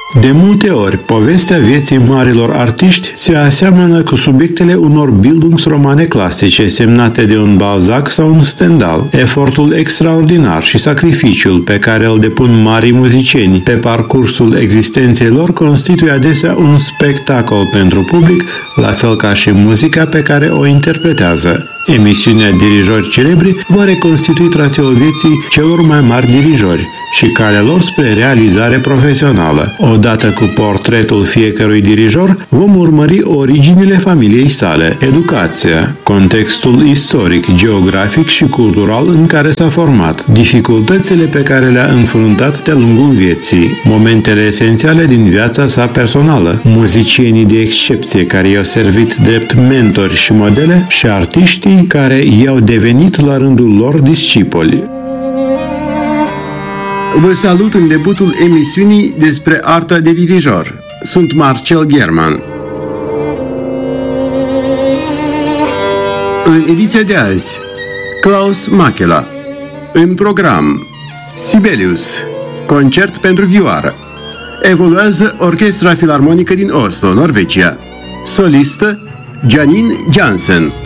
De multe ori, povestea vieții marilor artiști se aseamănă cu subiectele unor Bildungsromane clasice semnate de un Balzac sau un Stendhal. Efortul extraordinar și sacrificiul pe care îl depun marii muzicieni pe parcursul existenței lor constituie adesea un spectacol pentru public, la fel ca și muzica pe care o interpretează. Emisiunea Dirijori Celebri va reconstitui traseul vieții celor mai mari dirijori și calea lor spre realizare profesională. Odată cu portretul fiecărui dirijor, vom urmări originile familiei sale, educația, contextul istoric, geografic și cultural în care s-a format, dificultățile pe care le-a înfruntat de-a lungul vieții, momentele esențiale din viața sa personală, muzicienii de excepție care i-au servit drept mentori și modele și artiștii care i-au devenit la rândul lor discipoli. Vă salut în debutul emisiunii despre arta de dirijor. Sunt Marcel German. În ediția de azi, Klaus Makela. În program, Sibelius, concert pentru vioară. Evoluează Orchestra Filarmonică din Oslo, Norvegia. Solistă, Janine Jansen.